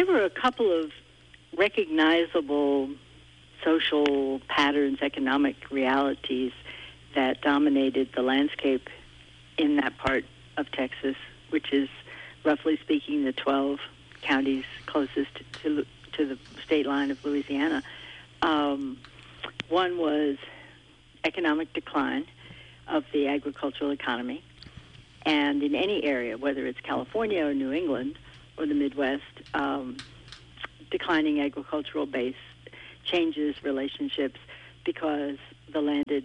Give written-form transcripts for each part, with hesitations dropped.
There were a couple of recognizable social patterns, economic realities that dominated the landscape in that part of Texas, which is, roughly speaking, the 12 counties closest to the state line of Louisiana. One was economic decline of the agricultural economy. And in any area, whether it's California or New England or the Midwest, declining agricultural base changes relationships because the landed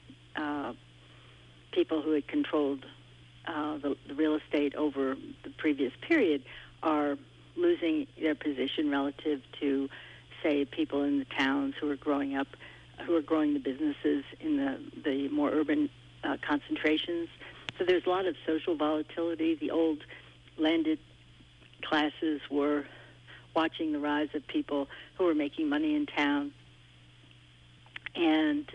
people who had controlled the real estate over the previous period are losing their position relative to, say, people in the towns who are growing up, who are growing the businesses in the more urban concentrations. So there's a lot of social volatility. The old landed classes were watching the rise of people who were making money in town and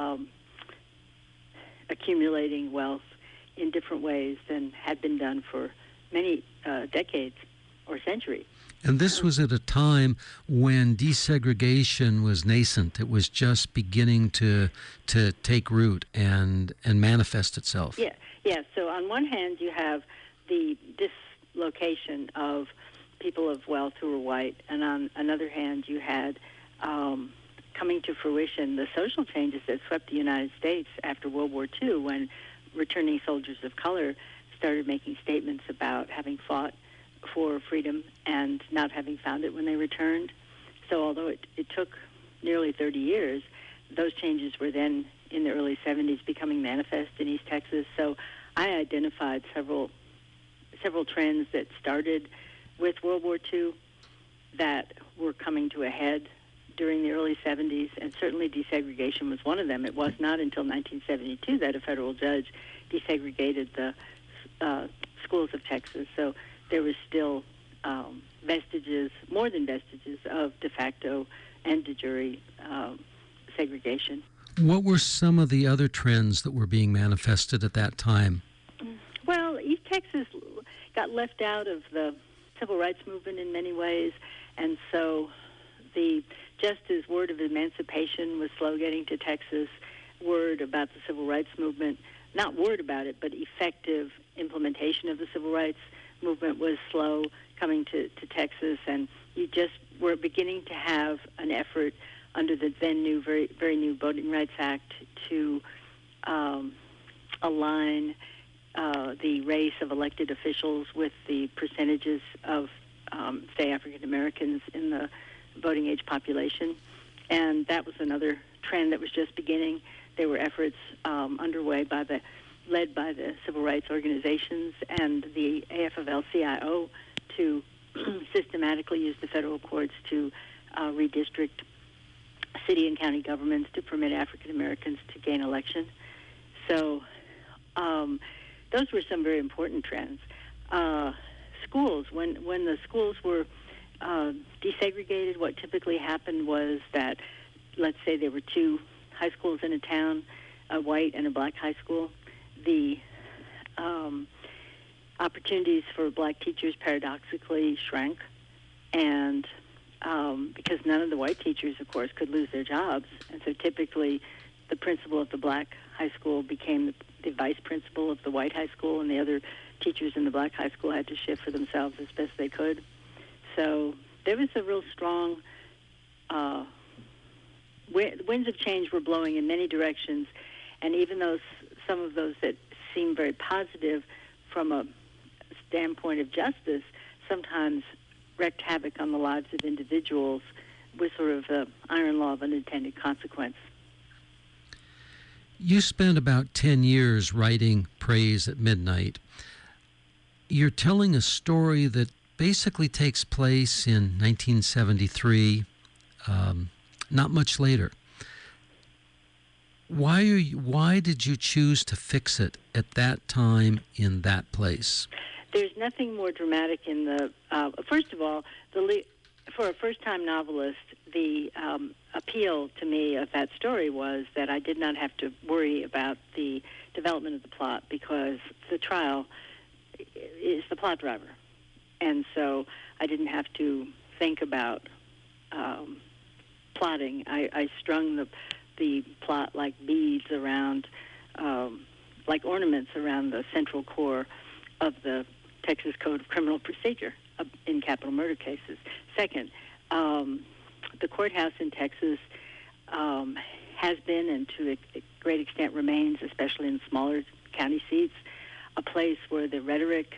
accumulating wealth in different ways than had been done for many decades or centuries. And this was at a time when desegregation was nascent. It was just beginning to take root and manifest itself. Yeah. So on one hand, you have the dislocation of people of wealth who were white, and on another hand, you had coming to fruition the social changes that swept the United States after World War II, when returning soldiers of color started making statements about having fought for freedom and not having found it when they returned. So although it took nearly 30 years, those changes were then in the early 70s becoming manifest in East Texas. So I identified several trends that started with World War II that were coming to a head during the early 70s, and certainly desegregation was one of them. It was not until 1972 that a federal judge desegregated the schools of Texas. So there was still vestiges, more than vestiges, of de facto and de jure segregation. What were some of the other trends that were being manifested at that time? Well, East Texas got left out of the civil rights movement in many ways, and so just as word of emancipation was slow getting to Texas, word about the civil rights movement, not word about it, but effective implementation of the civil rights movement was slow coming to Texas, and you just were beginning to have an effort under the then new, very, very new Voting Rights Act to align the race of elected officials with the percentages of, say, African Americans in the voting age population. And that was another trend that was just beginning. There were efforts underway led by the civil rights organizations and the AFL-CIO to systematically use the federal courts to redistrict city and county governments to permit African Americans to gain election. So those were some very important trends. Schools, when the schools were desegregated, what typically happened was that, let's say there were two high schools in a town, a white and a black high school. The opportunities for black teachers paradoxically shrank, and because none of the white teachers, of course, could lose their jobs, and so typically the principal of the black high school became the vice principal of the white high school, and the other teachers in the black high school had to shift for themselves as best they could. So there was a real strong winds of change were blowing in many directions, and even though some of those that seem very positive from a standpoint of justice sometimes wreaked havoc on the lives of individuals with sort of the iron law of unintended consequence. You spent about 10 years writing Praise at Midnight. You're telling a story that basically takes place in 1973, not much later. Why did you choose to fix it at that time in that place? There's nothing more dramatic in the... first of all, for a first-time novelist, the appeal to me of that story was that I did not have to worry about the development of the plot because the trial is the plot driver. And so I didn't have to think about plotting. I strung the plot like beads around, like ornaments around the central core of the Texas Code of Criminal Procedure in capital murder cases. Second, the courthouse in Texas has been, and to a great extent remains, especially in smaller county seats, a place where the rhetoric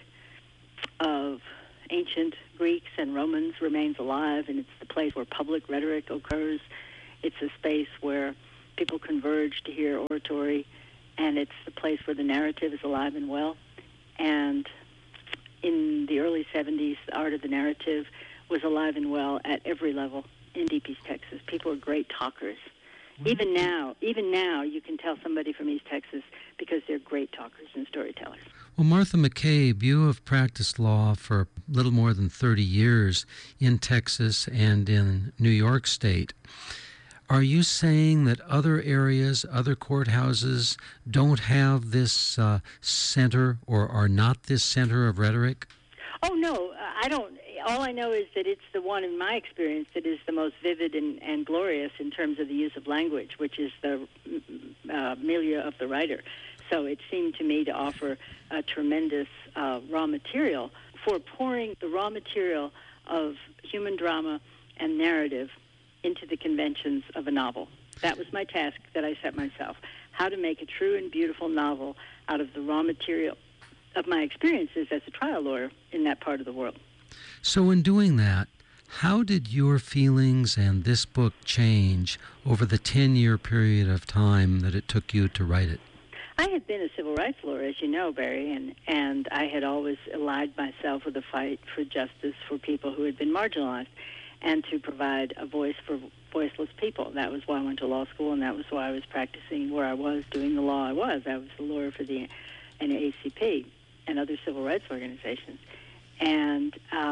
of ancient Greeks and Romans remains alive, and it's the place where public rhetoric occurs. It's a space where people converge to hear oratory, and it's the place where the narrative is alive and well. And in the early 70s, the art of the narrative was alive and well at every level in Deep East Texas. People are great talkers. Even now, you can tell somebody from East Texas because they're great talkers and storytellers. Well, Martha McCabe, you have practiced law for a little more than 30 years in Texas and in New York State. Are you saying that other areas, other courthouses don't have this center or are not this center of rhetoric? Oh, no, I don't. All I know is that it's the one, in my experience, that is the most vivid and glorious in terms of the use of language, which is the milieu of the writer. So it seemed to me to offer a tremendous raw material for pouring the raw material of human drama and narrative into the conventions of a novel. That was my task that I set myself, how to make a true and beautiful novel out of the raw material of my experiences as a trial lawyer in that part of the world. So in doing that, how did your feelings and this book change over the 10-year period of time that it took you to write it? I had been a civil rights lawyer, as you know, Barry, and I had always allied myself with a fight for justice for people who had been marginalized and to provide a voice for voiceless people. That was why I went to law school, and that was why I was practicing where I was, doing the law I was. I was a lawyer for the NAACP and other civil rights organizations. And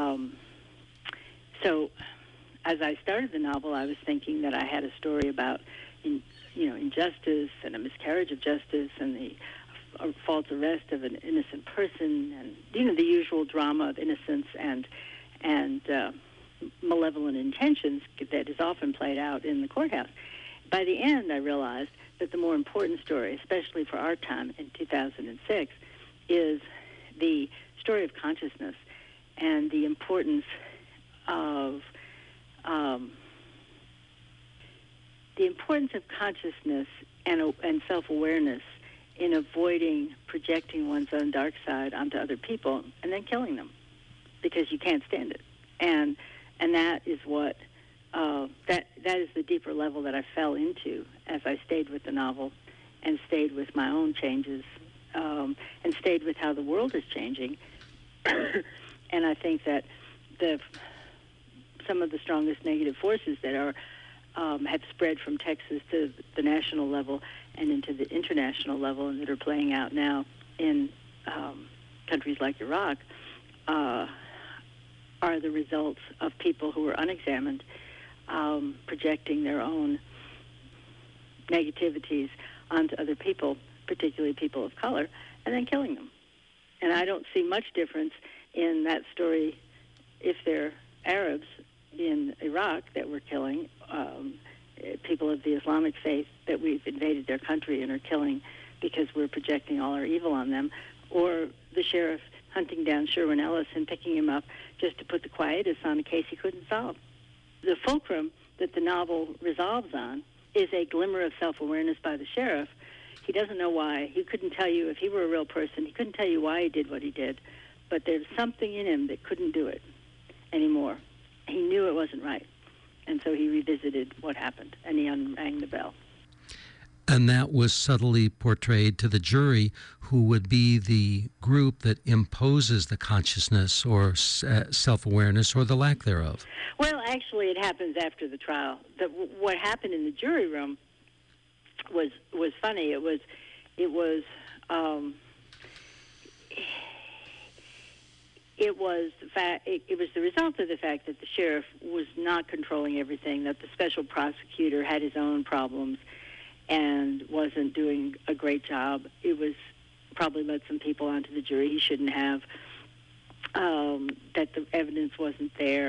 so as I started the novel, I was thinking that I had a story about injustice and a miscarriage of justice and the false arrest of an innocent person and, the usual drama of innocence and malevolent intentions that is often played out in the courthouse. By the end, I realized that the more important story, especially for our time in 2006, is the story of consciousness and the importance of consciousness and self-awareness in avoiding projecting one's own dark side onto other people and then killing them because you can't stand it. And that is what that is the deeper level that I fell into as I stayed with the novel and stayed with my own changes and stayed with how the world is changing. And I think that some of the strongest negative forces that are have spread from Texas to the national level and into the international level and that are playing out now in countries like Iraq are the results of people who are unexamined, projecting their own negativities onto other people, particularly people of color, and then killing them. And I don't see much difference in that story if they're Arabs in Iraq that we're killing, people of the Islamic faith that we've invaded their country and are killing because we're projecting all our evil on them, or the sheriff hunting down Sherwin Ellis and picking him up just to put the quietus on a case he couldn't solve. The fulcrum that the novel resolves on is a glimmer of self-awareness by the sheriff. He doesn't know why. He couldn't tell you if he were a real person. He couldn't tell you why he did what he did. But there's something in him that couldn't do it anymore. He knew it wasn't right. And so he revisited what happened, and he unrang the bell. And that was subtly portrayed to the jury, who would be the group that imposes the consciousness or self-awareness or the lack thereof. Well, actually, it happens after the trial. What happened in the jury room was funny. It was the result of the fact that the sheriff was not controlling everything, that the special prosecutor had his own problems and wasn't doing a great job. It was probably let some people onto the jury he shouldn't have, that the evidence wasn't there,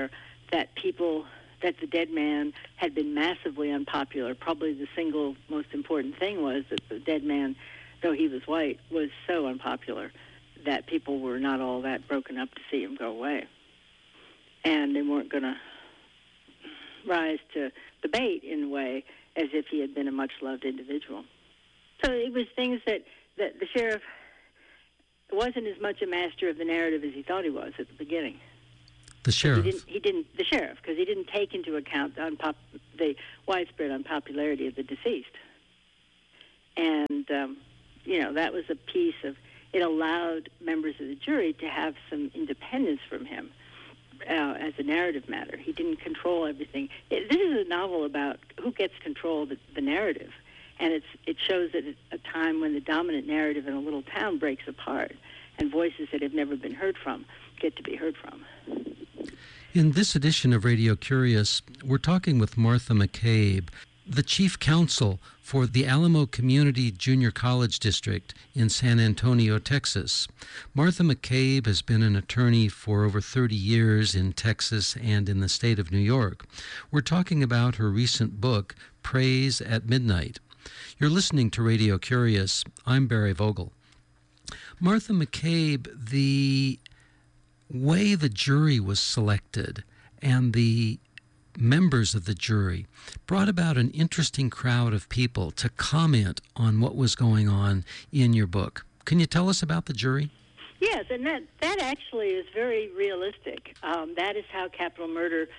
that the dead man had been massively unpopular. Probably the single most important thing was that the dead man, though he was white, was so unpopular that people were not all that broken up to see him go away. And they weren't going to rise to the bait in a way as if he had been a much-loved individual. So it was things that the sheriff wasn't as much a master of the narrative as he thought he was at the beginning. The sheriff? The sheriff, because he didn't take into account the widespread unpopularity of the deceased. And, that was a piece of, it allowed members of the jury to have some independence from him as a narrative matter. He didn't control everything. This is a novel about who gets control of the narrative. And it shows that at a time when the dominant narrative in a little town breaks apart and voices that have never been heard from get to be heard from. In this edition of Radio Curious, we're talking with Martha McCabe, the chief counsel for the Alamo Community Junior College District in San Antonio, Texas. Martha McCabe has been an attorney for over 30 years in Texas and in the state of New York. We're talking about her recent book, Praise at Midnight. You're listening to Radio Curious. I'm Barry Vogel. Martha McCabe, the way the jury was selected and the members of the jury brought about an interesting crowd of people to comment on what was going on in your book. Can you tell us about the jury? Yes, and that actually is very realistic. That is how capital murder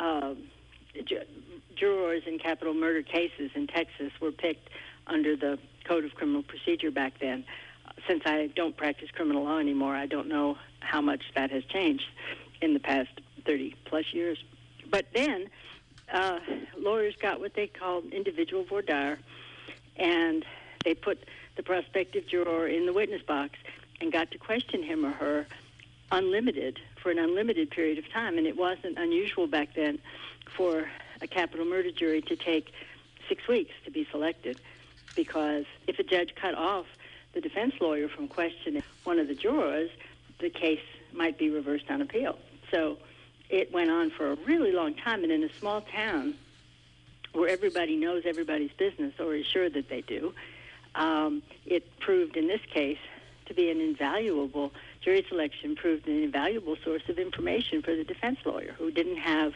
jurors in capital murder cases in Texas were picked under the Code of Criminal Procedure back then. Since I don't practice criminal law anymore, I don't know how much that has changed in the past 30-plus years. But then lawyers got what they called individual voir dire, and they put the prospective juror in the witness box and got to question him or her for an unlimited period of time. And it wasn't unusual back then for a capital murder jury to take 6 weeks to be selected, because if a judge cut off the defense lawyer from questioning one of the jurors, the case might be reversed on appeal. So it went on for a really long time, and in a small town where everybody knows everybody's business, or is sure that they do, it proved in this case to be an invaluable, jury selection proved an invaluable source of information for the defense lawyer, who didn't have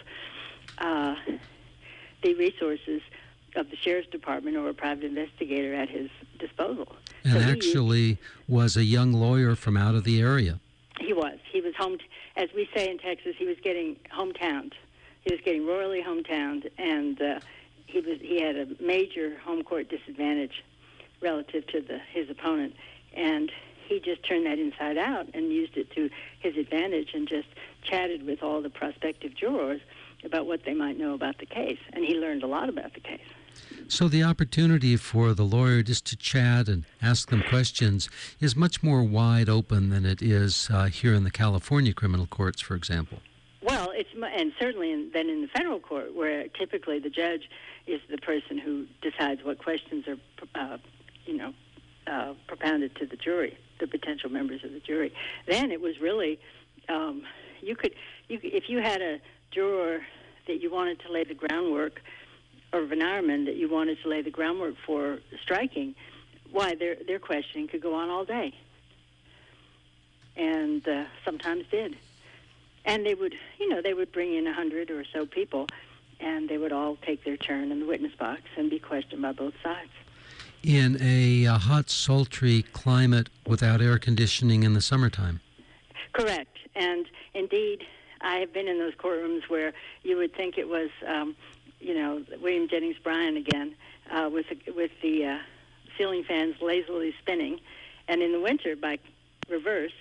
the resources of the sheriff's department or a private investigator at his disposal. And so actually was a young lawyer from out of the area. He was home, as we say in Texas, he was getting hometowned. He was getting royally hometowned, and he had a major home court disadvantage relative to his opponent, and he just turned that inside out and used it to his advantage and just chatted with all the prospective jurors about what they might know about the case, and he learned a lot about the case. So the opportunity for the lawyer just to chat and ask them questions is much more wide open than it is here in the California criminal courts, for example. Well, and certainly then in the federal court, where typically the judge is the person who decides what questions are, propounded to the jury, the potential members of the jury. Then it was really, if you had a juror that you wanted to lay the groundwork, or Van Arman that you wanted to lay the groundwork for striking, why their questioning could go on all day, and sometimes did. And they would bring in 100 or so people, and they would all take their turn in the witness box and be questioned by both sides. In a hot, sultry climate without air conditioning in the summertime. Correct. And indeed, I have been in those courtrooms where you would think it was, William Jennings Bryan again, with the ceiling fans lazily spinning. And in the winter, by reverse,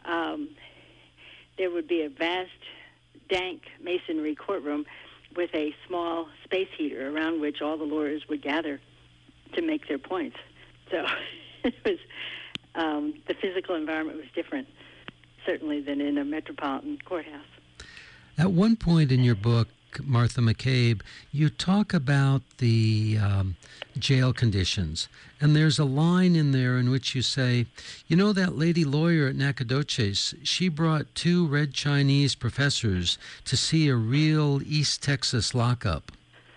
there would be a vast, dank masonry courtroom with a small space heater around which all the lawyers would gather to make their points. So it was the physical environment was different, certainly, than in a metropolitan courthouse. At one point in your book, Martha McCabe, you talk about the jail conditions. And there's a line in there in which you say, you know, that lady lawyer at Nacogdoches, she brought 2 red Chinese professors to see a real East Texas lockup.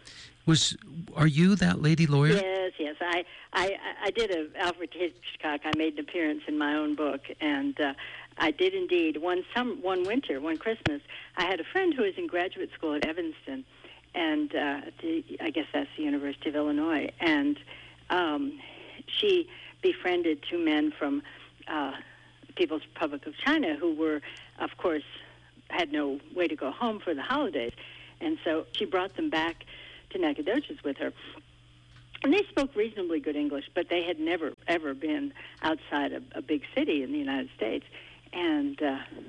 Are you that lady lawyer? Yes. I did Alfred Hitchcock. I made an appearance in my own book, and I did indeed. One Christmas, I had a friend who was in graduate school at Evanston, and I guess that's the University of Illinois, and she befriended 2 men from People's Republic of China who were, of course, had no way to go home for the holidays, and so she brought them back to Nacogdoches with her. And they spoke reasonably good English, but they had never, ever been outside a big city in the United States. And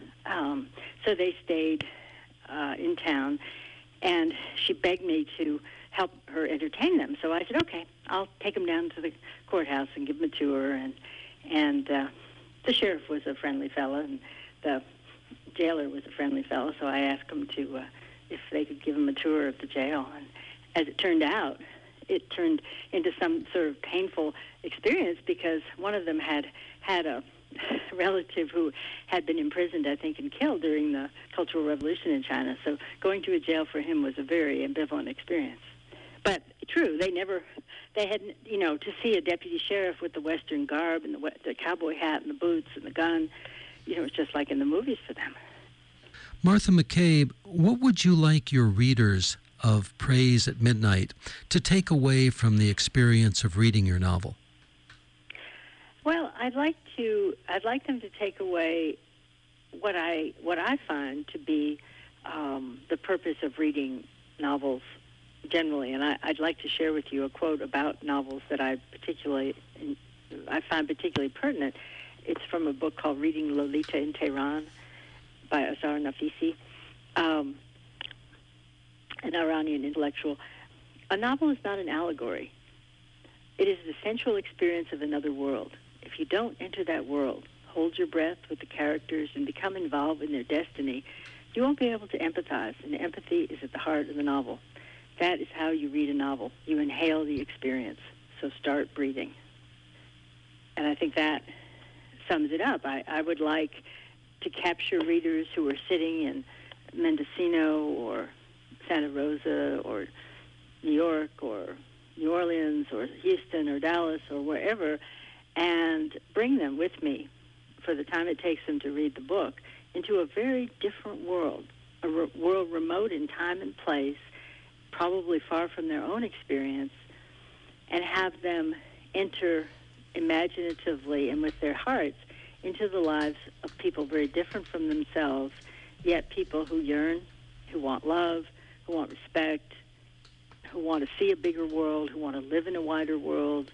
so they stayed in town, and she begged me to help her entertain them. So I said, okay, I'll take them down to the courthouse and give them a tour. And the sheriff was a friendly fellow, and the jailer was a friendly fellow, so I asked them to if they could give them a tour of the jail. And as it turned out, it turned into some sort of painful experience because one of them had a relative who had been imprisoned, I think, and killed during the Cultural Revolution in China. So going to a jail for him was a very ambivalent experience. But true, they had, to see a deputy sheriff with the Western garb and the cowboy hat and the boots and the gun, it's just like in the movies for them. Martha McCabe, what would you like your readers of Praise at Midnight to take away from the experience of reading your novel? Well, I'd like them to take away what I find to be the purpose of reading novels generally, and I'd like to share with you a quote about novels that I find particularly pertinent. It's from a book called Reading Lolita in Tehran by Azar Nafisi, an Iranian intellectual. A novel is not an allegory. It is the sensual experience of another world. If you don't enter that world, hold your breath with the characters, and become involved in their destiny, you won't be able to empathize, and empathy is at the heart of the novel. That is how you read a novel. You inhale the experience, so start breathing. And I think that sums it up. I would like to capture readers who are sitting in Mendocino or Santa Rosa or New York or New Orleans or Houston or Dallas or wherever, and bring them with me for the time it takes them to read the book into a very different world, a world remote in time and place, probably far from their own experience, and have them enter imaginatively and with their hearts into the lives of people very different from themselves, yet people who yearn, who want love, who want respect, who want to see a bigger world, who want to live in a wider world,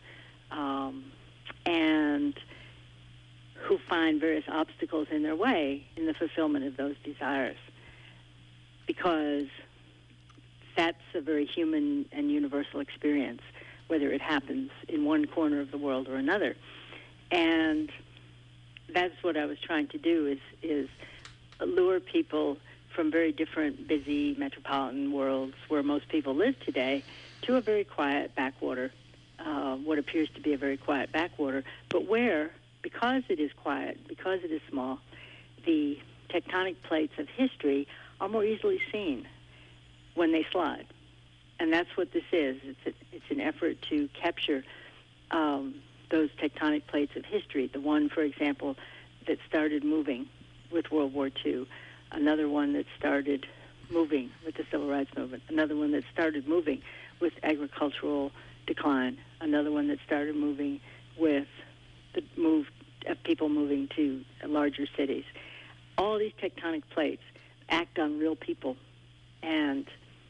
and who find various obstacles in their way in the fulfillment of those desires. Because that's a very human and universal experience, whether it happens in one corner of the world or another. And that's what I was trying to do, is lure people from very different, busy metropolitan worlds where most people live today to a very quiet backwater, what appears to be a very quiet backwater, but where, because it is quiet, because it is small, the tectonic plates of history are more easily seen when they slide. And that's what this is. It's an effort to capture those tectonic plates of history. The one, for example, that started moving with World War II, another one that started moving with the Civil Rights Movement, another one that started moving with agricultural decline, another one that started moving with the move of people moving to larger cities. All these tectonic plates act on real people, and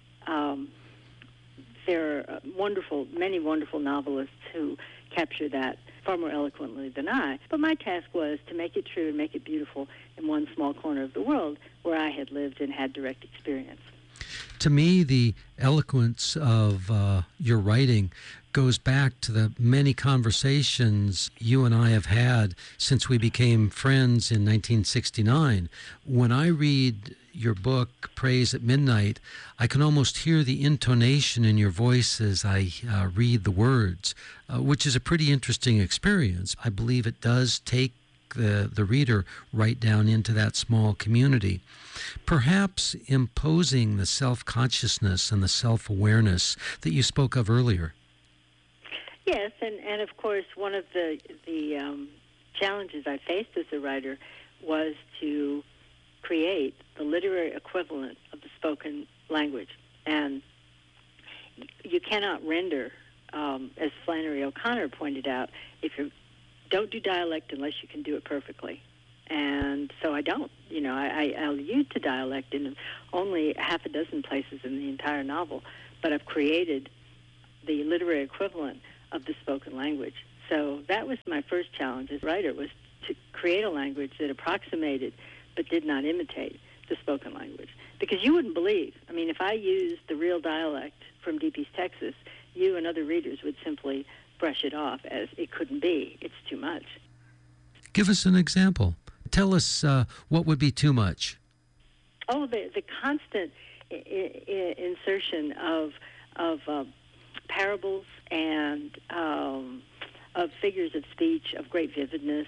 there are many wonderful novelists who capture that far more eloquently than I. But my task was to make it true and make it beautiful in one small corner of the world where I had lived and had direct experience. To me, the eloquence of your writing goes back to the many conversations you and I have had since we became friends in 1969. When I read your book, Praise at Midnight, I can almost hear the intonation in your voice as I read the words, which is a pretty interesting experience. I believe it does take the reader right down into that small community, perhaps imposing the self-consciousness and the self-awareness that you spoke of earlier. Yes, and of course, one of the challenges I faced as a writer was to create the literary equivalent of the spoken language. And you cannot render, as Flannery O'Connor pointed out, if you don't do dialect unless you can do it perfectly. And so I don't. I allude to dialect in only half a dozen places in the entire novel, but I've created the literary equivalent of the spoken language. So that was my first challenge as a writer, was to create a language that approximated but did not imitate the spoken language. Because you wouldn't believe, if I used the real dialect from Deep East Texas, you and other readers would simply brush it off as it couldn't be. It's too much. Give us an example. Tell us what would be too much. Oh, the constant insertion of parables and of figures of speech of great vividness.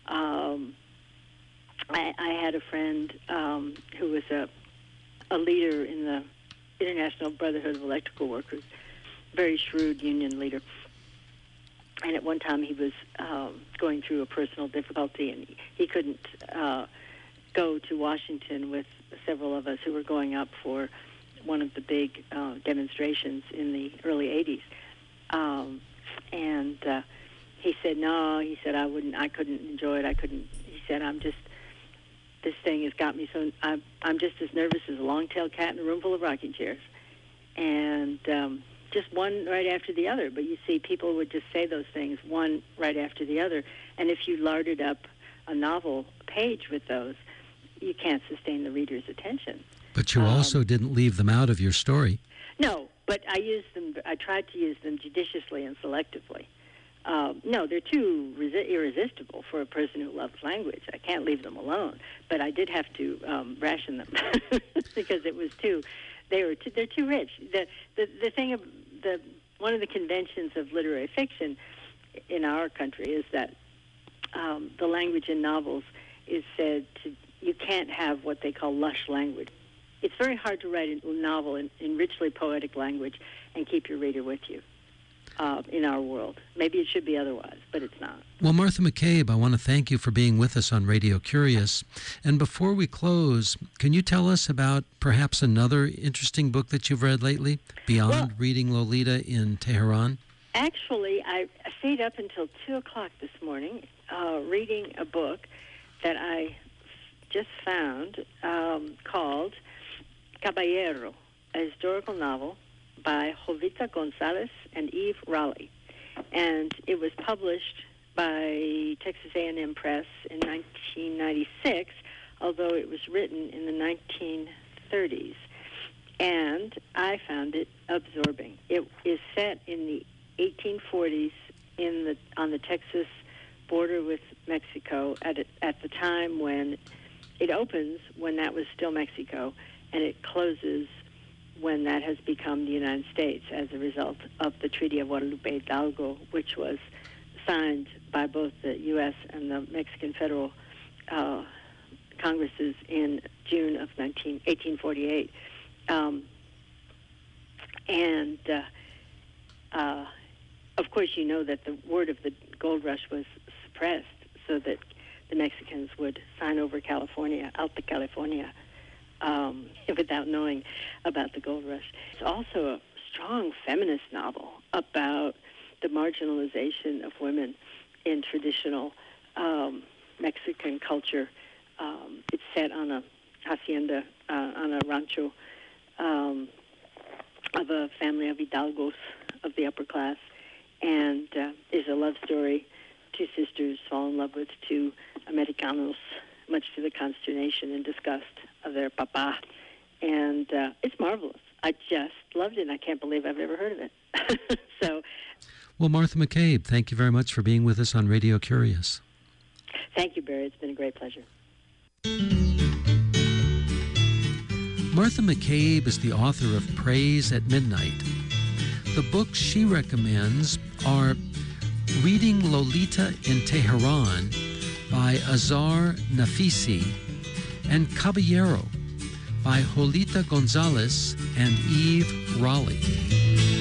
I had a friend who was a leader in the International Brotherhood of Electrical Workers, very shrewd union leader. And at one time he was going through a personal difficulty, and he couldn't go to Washington with several of us who were going up for one of the big demonstrations in the early 80s. And he said, no, he said, I couldn't enjoy it. He said, this thing has got me so, I'm just as nervous as a long-tailed cat in a room full of rocking chairs. And just one right after the other. But you see, people would just say those things one right after the other. And if you larded up a novel page with those, you can't sustain the reader's attention. But you also didn't leave them out of your story. No, but I tried to use them judiciously and selectively. No, they're too irresistible for a person who loves language. I can't leave them alone. But I did have to ration them because it was they're too rich. The thing of one of the conventions of literary fiction in our country is that the language in novels is said to, you can't have what they call lush language. It's very hard to write a novel in richly poetic language and keep your reader with you in our world. Maybe it should be otherwise, but it's not. Well, Martha McCabe, I want to thank you for being with us on Radio Curious. And before we close, can you tell us about perhaps another interesting book that you've read lately, beyond reading Lolita in Tehran? Actually, I stayed up until 2 o'clock this morning reading a book that I just found called Caballero, a historical novel by Jovita Gonzalez and Eve Raleigh. And it was published by Texas A&M Press in 1996, although it was written in the 1930s. And I found it absorbing. It is set in the 1840s on the Texas border with Mexico at the time when it opens, when that was still Mexico, and it closes when that has become the United States as a result of the Treaty of Guadalupe Hidalgo, which was signed by both the U.S. and the Mexican federal Congresses in June of 1848. Of course, you know that the word of the gold rush was suppressed so that the Mexicans would sign over Alta California, without knowing about the gold rush. It's also a strong feminist novel about the marginalization of women in traditional Mexican culture. It's set on a hacienda, on a rancho of a family of hidalgos of the upper class, and is a love story. Two sisters fall in love with two Americanos, much to the consternation and disgust of their papa. And it's marvelous. I just loved it, and I can't believe I've ever heard of it. Well, Martha McCabe, thank you very much for being with us on Radio Curious. Thank you, Barry. It's been a great pleasure. Martha McCabe is the author of Praise at Midnight. The books she recommends are Reading Lolita in Tehran by Azar Nafisi and Caballero by Jolita Gonzalez and Eve Raleigh.